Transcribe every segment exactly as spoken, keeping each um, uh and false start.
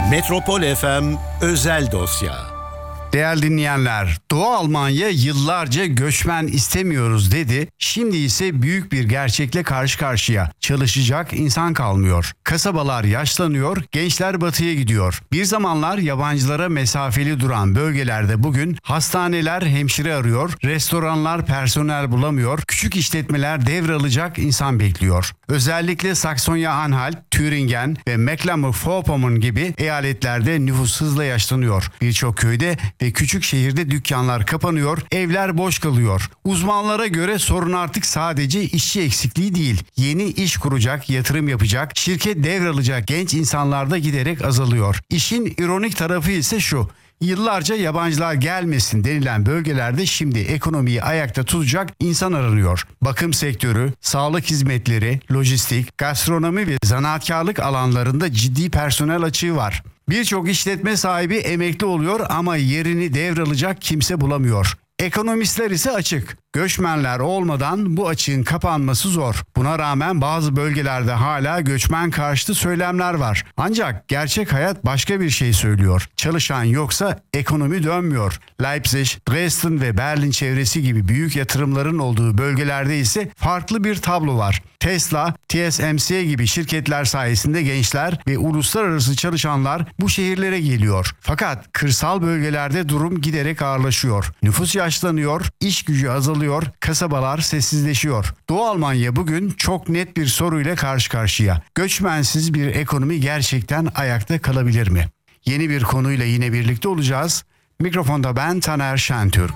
Metropol F M özel dosya. Değerli dinleyenler, Doğu Almanya yıllarca göçmen istemiyoruz dedi. Şimdi ise büyük bir gerçekle karşı karşıya. Çalışacak insan kalmıyor. Kasabalar yaşlanıyor, gençler batıya gidiyor. Bir zamanlar yabancılara mesafeli duran bölgelerde bugün hastaneler hemşire arıyor, restoranlar personel bulamıyor, küçük işletmeler devralacak insan bekliyor. Özellikle Saksonya-Anhalt, Thüringen ve Mecklenburg-Vorpommern gibi eyaletlerde nüfus hızla yaşlanıyor. Birçok köyde ve küçük şehirde dükkanlar kapanıyor, evler boş kalıyor. Uzmanlara göre sorun artık sadece işçi eksikliği değil. Yeni iş kuracak, yatırım yapacak, şirket devralacak genç insanlar da giderek azalıyor. İşin ironik tarafı ise şu: yıllarca yabancılar gelmesin denilen bölgelerde şimdi ekonomiyi ayakta tutacak insan aranıyor. Bakım sektörü, sağlık hizmetleri, lojistik, gastronomi ve zanaatkarlık alanlarında ciddi personel açığı var. Birçok işletme sahibi emekli oluyor ama yerini devralacak kimse bulamıyor. Ekonomistler ise açık. Göçmenler olmadan bu açığın kapanması zor. Buna rağmen bazı bölgelerde hala göçmen karşıtı söylemler var. Ancak gerçek hayat başka bir şey söylüyor. Çalışan yoksa ekonomi dönmüyor. Leipzig, Dresden ve Berlin çevresi gibi büyük yatırımların olduğu bölgelerde ise farklı bir tablo var. Tesla, T S M C gibi şirketler sayesinde gençler ve uluslararası çalışanlar bu şehirlere geliyor. Fakat kırsal bölgelerde durum giderek ağırlaşıyor. Nüfus yaşlanıyor, iş gücü azalıyor, kasabalar sessizleşiyor. Doğu Almanya bugün çok net bir soruyla karşı karşıya. Göçmensiz bir ekonomi gerçekten ayakta kalabilir mi? Yeni bir konuyla yine birlikte olacağız. Mikrofonda ben Taner Şentürk.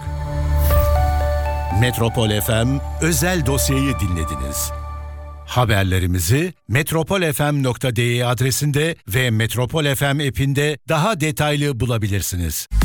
Metropol F M özel dosyayı dinlediniz. Haberlerimizi metropol f m nokta d e adresinde ve Metropol F M app'inde daha detaylı bulabilirsiniz.